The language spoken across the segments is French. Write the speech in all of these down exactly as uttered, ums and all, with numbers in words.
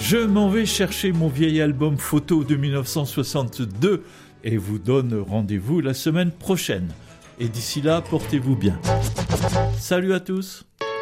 Je m'en vais chercher mon vieil album photo de dix-neuf cent soixante-deux et vous donne rendez-vous la semaine prochaine. Et d'ici là, portez-vous bien. Salut à tous.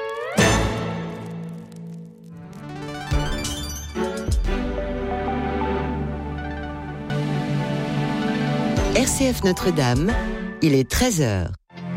R C F Notre-Dame, il est treize heures.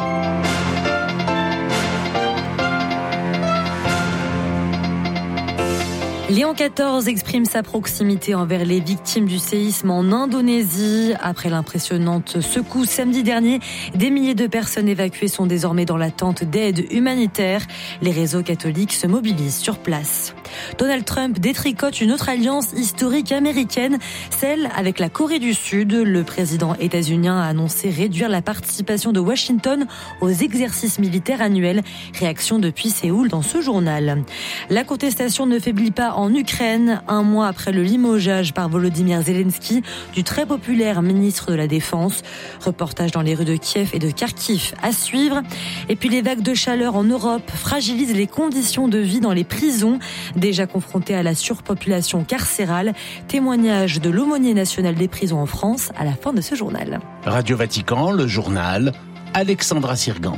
Léon quatorze exprime sa proximité envers les victimes du séisme en Indonésie. Après l'impressionnante secousse samedi dernier, des milliers de personnes évacuées sont désormais dans l'attente d'aide humanitaire. Les réseaux catholiques se mobilisent sur place. Donald Trump détricote une autre alliance historique américaine, celle avec la Corée du Sud. Le président états-unien a annoncé réduire la participation de Washington aux exercices militaires annuels. Réaction depuis Séoul dans ce journal. La contestation ne faiblit pas en Ukraine, un mois après le limogeage par Volodymyr Zelensky du très populaire ministre de la Défense. Reportage dans les rues de Kiev et de Kharkiv à suivre. Et puis les vagues de chaleur en Europe fragilisent les conditions de vie dans les prisons. Déjà confrontés à la surpopulation carcérale, témoignage de l'aumônier national des prisons en France à la fin de ce journal. Radio Vatican, le journal, Alexandra Sirgan.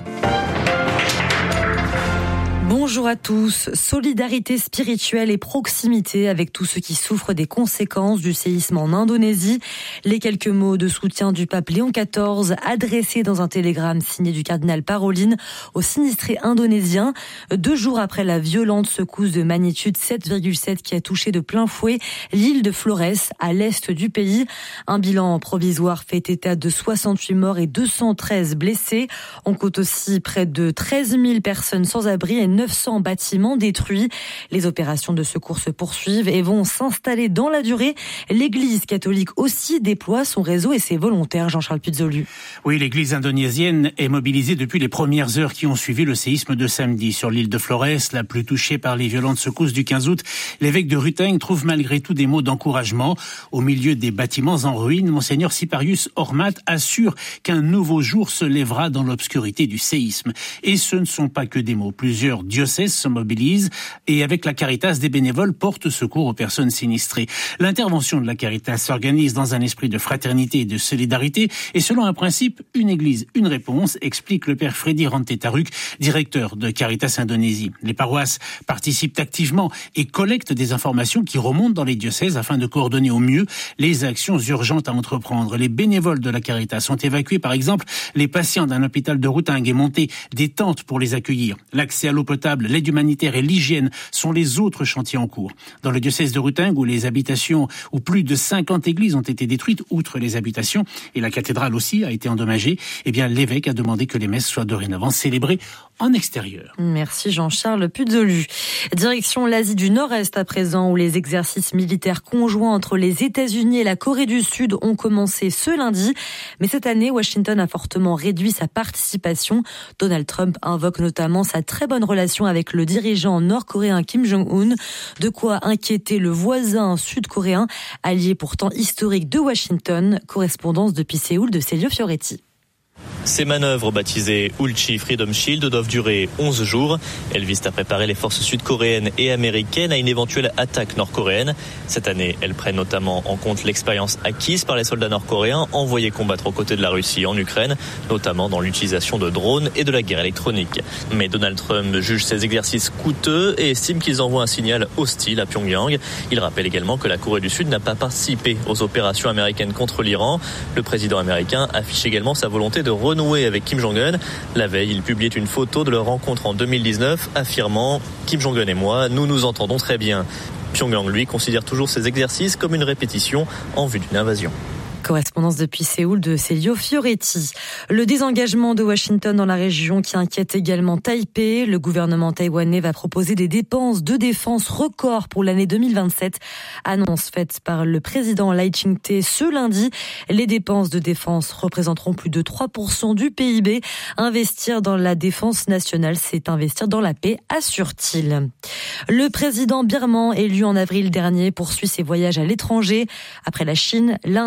Bonjour à tous. Solidarité spirituelle et proximité avec tous ceux qui souffrent des conséquences du séisme en Indonésie. Les quelques mots de soutien du pape Léon quatorze adressés dans un télégramme signé du cardinal Parolin aux sinistrés indonésiens. Deux jours après la violente secousse de magnitude sept virgule sept qui a touché de plein fouet l'île de Flores à l'est du pays. Un bilan provisoire fait état de soixante-huit morts et deux cent treize blessés. On compte aussi près de treize mille personnes sans abri et neuf cents bâtiments détruits. Les opérations de secours se poursuivent et vont s'installer dans la durée. L'Église catholique aussi déploie son réseau et ses volontaires, Jean-Charles Pizzolu. Oui, l'Église indonésienne est mobilisée depuis les premières heures qui ont suivi le séisme de samedi. Sur l'île de Flores, la plus touchée par les violentes secousses du quinze août, l'évêque de Ruteng trouve malgré tout des mots d'encouragement. Au milieu des bâtiments en ruine, Monseigneur Siparius Hormat assure qu'un nouveau jour se lèvera dans l'obscurité du séisme. Et ce ne sont pas que des mots. Plusieurs diocèses se mobilisent et avec la Caritas, des bénévoles portent secours aux personnes sinistrées. L'intervention de la Caritas s'organise dans un esprit de fraternité et de solidarité et selon un principe, une église, une réponse, explique le père Freddy Rantetaruk, directeur de Caritas Indonésie. Les paroisses participent activement et collectent des informations qui remontent dans les diocèses afin de coordonner au mieux les actions urgentes à entreprendre. Les bénévoles de la Caritas ont évacué par exemple les patients d'un hôpital de Ruteng et monté des tentes pour les accueillir. L'accès à l'eau potable, l'aide humanitaire et l'hygiène sont les autres chantiers en cours. Dans le diocèse de Ruteng, où les habitations, où plus de cinquante églises ont été détruites, outre les habitations, et la cathédrale aussi a été endommagée, eh bien, l'évêque a demandé que les messes soient dorénavant célébrées en extérieur. Merci Jean-Charles Pizzolu. Direction l'Asie du Nord-Est à présent, où les exercices militaires conjoints entre les États-Unis et la Corée du Sud ont commencé ce lundi. Mais cette année, Washington a fortement réduit sa participation. Donald Trump invoque notamment sa très bonne relation avec le dirigeant nord-coréen Kim Jong-un. De quoi inquiéter le voisin sud-coréen, allié pourtant historique de Washington. Correspondance depuis Séoul de Célio Fioretti. Ces manœuvres, baptisées Ulchi Freedom Shield, doivent durer onze jours. Elles visent à préparer les forces sud-coréennes et américaines à une éventuelle attaque nord-coréenne. Cette année, elles prennent notamment en compte l'expérience acquise par les soldats nord-coréens envoyés combattre aux côtés de la Russie en Ukraine, notamment dans l'utilisation de drones et de la guerre électronique. Mais Donald Trump juge ces exercices coûteux et estime qu'ils envoient un signal hostile à Pyongyang. Il rappelle également que la Corée du Sud n'a pas participé aux opérations américaines contre l'Iran. Le président américain affiche également sa volonté de renouer avec Kim Jong-un. La veille, il publiait une photo de leur rencontre en deux mille dix-neuf, affirmant « Kim Jong-un et moi, nous nous entendons très bien ». Pyongyang, lui, considère toujours ces exercices comme une répétition en vue d'une invasion. Correspondance depuis Séoul de Célio Fioretti. Le désengagement de Washington dans la région qui inquiète également Taipei. Le gouvernement taïwanais va proposer des dépenses de défense records pour l'année deux mille vingt-sept. Annonce faite par le président Lai Ching-te ce lundi. Les dépenses de défense représenteront plus de trois pour cent du P I B. Investir dans la défense nationale, c'est investir dans la paix, assure-t-il. Le président birman, élu en avril dernier, poursuit ses voyages à l'étranger. Après la Chine, l'Inde et la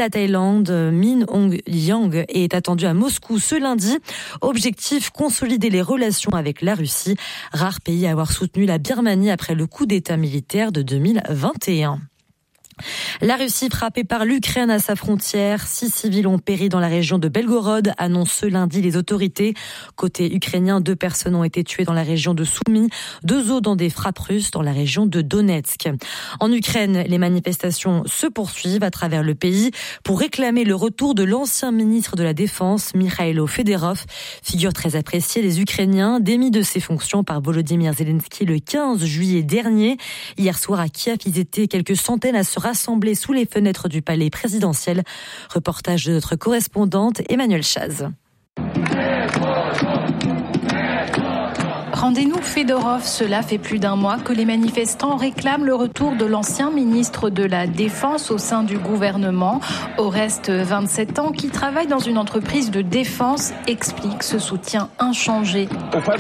la Thaïlande, Min Aung Hlaing, est attendu à Moscou ce lundi. Objectif, consolider les relations avec la Russie, rare pays à avoir soutenu la Birmanie après le coup d'État militaire de deux mille vingt et un. La Russie frappée par l'Ukraine à sa frontière. Six civils ont péri dans la région de Belgorod, annoncent ce lundi les autorités. Côté ukrainien, deux personnes ont été tuées dans la région de Soumy, deux autres dans des frappes russes dans la région de Donetsk. En Ukraine, les manifestations se poursuivent à travers le pays pour réclamer le retour de l'ancien ministre de la Défense, Mikhailo Fedorov, figure très appréciée des Ukrainiens, démis de ses fonctions par Volodymyr Zelensky le quinze juillet dernier. Hier soir à Kiev, ils étaient quelques centaines à se rassemblés sous les fenêtres du palais présidentiel. Reportage de notre correspondante Emmanuel Chaz. Rendez-nous Fedorov, cela fait plus d'un mois que les manifestants réclament le retour de l'ancien ministre de la Défense au sein du gouvernement. Oreste, vingt-sept ans, qui travaille dans une entreprise de défense, explique ce soutien inchangé.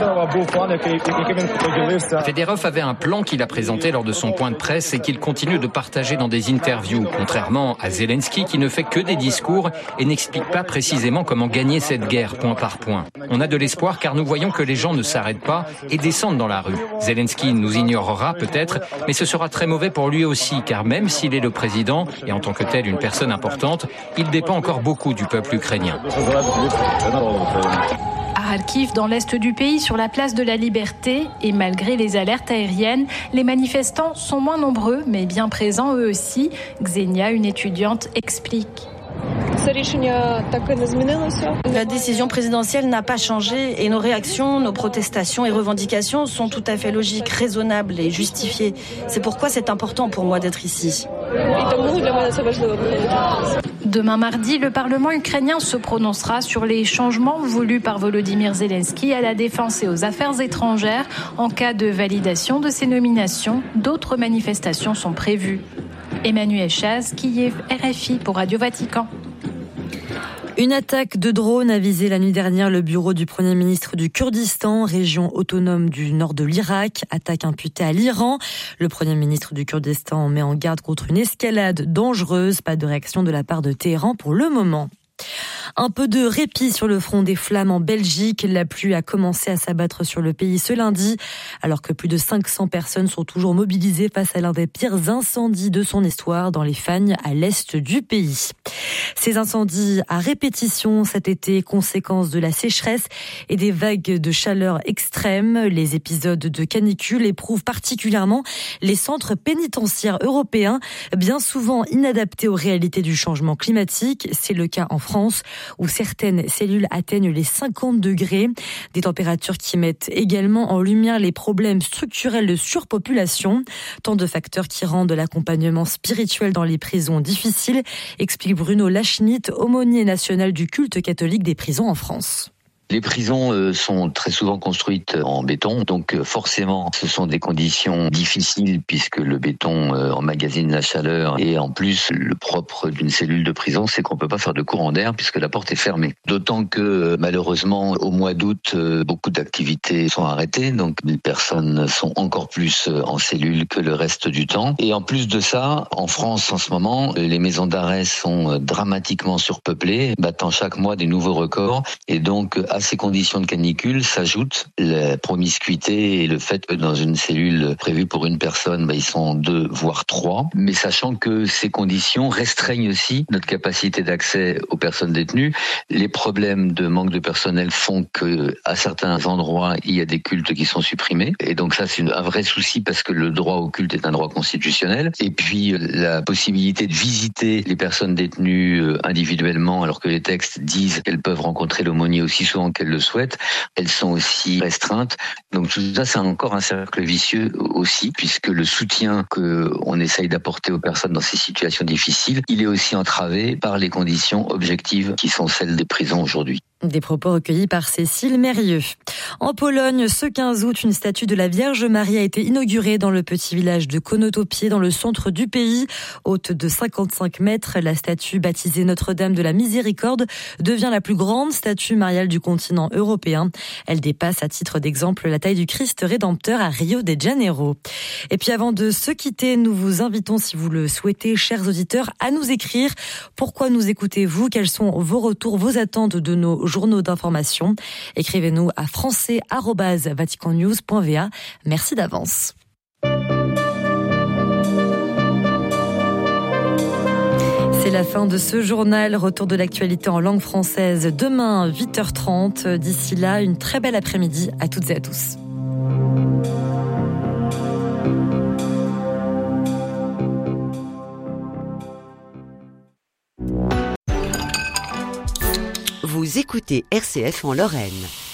Fedorov avait un plan qu'il a présenté lors de son point de presse et qu'il continue de partager dans des interviews, contrairement à Zelensky qui ne fait que des discours et n'explique pas précisément comment gagner cette guerre point par point. On a de l'espoir car nous voyons que les gens ne s'arrêtent pas et descendent dans la rue. Zelensky nous ignorera peut-être, mais ce sera très mauvais pour lui aussi, car même s'il est le président, et en tant que tel une personne importante, il dépend encore beaucoup du peuple ukrainien. À Kharkiv, dans l'est du pays, sur la place de la Liberté, et malgré les alertes aériennes, les manifestants sont moins nombreux, mais bien présents eux aussi. Xenia, une étudiante, explique. La décision présidentielle n'a pas changé et nos réactions, nos protestations et revendications sont tout à fait logiques, raisonnables et justifiées. C'est pourquoi c'est important pour moi d'être ici. Demain mardi, le Parlement ukrainien se prononcera sur les changements voulus par Volodymyr Zelensky à la défense et aux affaires étrangères. En cas de validation de ces nominations, d'autres manifestations sont prévues. Emmanuel Chaz, Kiev, R F I pour Radio Vatican. Une attaque de drone a visé la nuit dernière le bureau du Premier ministre du Kurdistan, région autonome du nord de l'Irak. Attaque imputée à l'Iran. Le Premier ministre du Kurdistan met en garde contre une escalade dangereuse. Pas de réaction de la part de Téhéran pour le moment. Un peu de répit sur le front des flammes en Belgique. La pluie a commencé à s'abattre sur le pays ce lundi, alors que plus de cinq cents personnes sont toujours mobilisées face à l'un des pires incendies de son histoire dans les Fagnes, à l'est du pays. Ces incendies à répétition cet été, conséquence de la sécheresse et des vagues de chaleur extrêmes. Les épisodes de canicule éprouvent particulièrement les centres pénitentiaires européens, bien souvent inadaptés aux réalités du changement climatique. C'est le cas en France, où certaines cellules atteignent les cinquante degrés. Des températures qui mettent également en lumière les problèmes structurels de surpopulation. Tant de facteurs qui rendent l'accompagnement spirituel dans les prisons difficile, explique Bruno Lachnit, aumônier national du culte catholique des prisons en France. Les prisons euh, sont très souvent construites en béton, donc euh, forcément ce sont des conditions difficiles puisque le béton euh, emmagasine la chaleur et en plus le propre d'une cellule de prison c'est qu'on peut pas faire de courant d'air puisque la porte est fermée. D'autant que euh, malheureusement au mois d'août euh, beaucoup d'activités sont arrêtées, donc les personnes sont encore plus euh, en cellule que le reste du temps. Et en plus de ça, en France en ce moment, les maisons d'arrêt sont euh, dramatiquement surpeuplées, battant chaque mois des nouveaux records et donc euh, à ces conditions de canicule s'ajoute la promiscuité et le fait que dans une cellule prévue pour une personne, bah, ils sont deux voire trois. Mais sachant que ces conditions restreignent aussi notre capacité d'accès aux personnes détenues, les problèmes de manque de personnel font que à certains endroits il y a des cultes qui sont supprimés. Et donc ça c'est un vrai souci parce que le droit au culte est un droit constitutionnel. Et puis la possibilité de visiter les personnes détenues individuellement alors que les textes disent qu'elles peuvent rencontrer l'aumônier aussi souvent qu'elles le souhaitent, elles sont aussi restreintes. Donc tout ça, c'est encore un cercle vicieux aussi, puisque le soutien qu'on essaye d'apporter aux personnes dans ces situations difficiles, il est aussi entravé par les conditions objectives qui sont celles des prisons aujourd'hui. Des propos recueillis par Cécile Mérieux. En Pologne, ce quinze août, une statue de la Vierge Marie a été inaugurée dans le petit village de Konotopié, dans le centre du pays. Haute de cinquante-cinq mètres, la statue baptisée Notre-Dame de la Miséricorde devient la plus grande statue mariale du continent européen. Elle dépasse à titre d'exemple la taille du Christ Rédempteur à Rio de Janeiro. Et puis avant de se quitter, nous vous invitons, si vous le souhaitez, chers auditeurs, à nous écrire. Pourquoi nous écoutez-vous? Quels sont vos retours, vos attentes de nos journaux d'information? Écrivez-nous à français arobase vatican news point v a. Merci d'avance. C'est la fin de ce journal. Retour de l'actualité en langue française demain, huit heures trente. D'ici là, une très belle après-midi à toutes et à tous. Vous écoutez R C F en Lorraine.